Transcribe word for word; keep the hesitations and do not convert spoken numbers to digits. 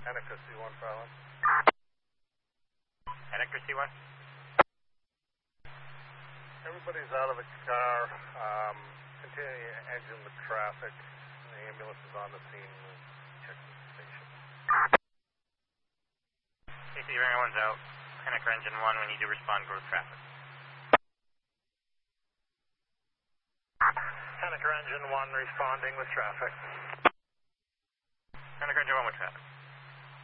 Henniker C one, Fallon. Henniker C one? Everybody's out of the car. Um, continue to engine the traffic. The ambulance is on the scene. Check the station. K C, everyone's out. Henniker engine one, we need to respond growth traffic. Henniker engine one responding with traffic. Henniker engine one with traffic.